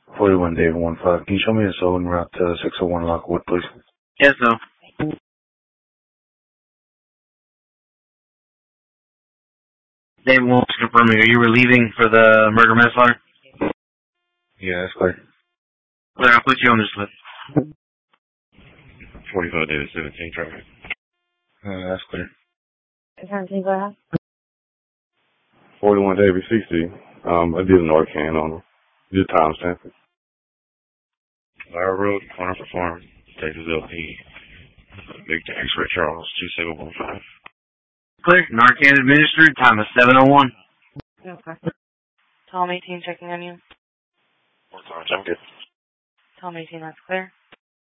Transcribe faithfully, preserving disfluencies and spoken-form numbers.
forty-one David one five. Can you show me the soul and route to six oh one Lockwood, please? Yes, no. David wants to confirm, are you relieving for the murder manslaughter? Yeah, that's clear. Clear, I'll put you on this list. forty-five David seventeen traffic. Uh, that's clear. seventeen, go ahead. forty-one David sixty. Um, I did an Narcan on him. Did timestamp it. Lyra Road, corner for farm, Texas L P. Big X-ray Charles, two seven one five. Clear. Narcan administered. Time is seven oh one. Okay. Tom eighteen checking on you. Four times, I'm good. Tom eighteen, that's clear.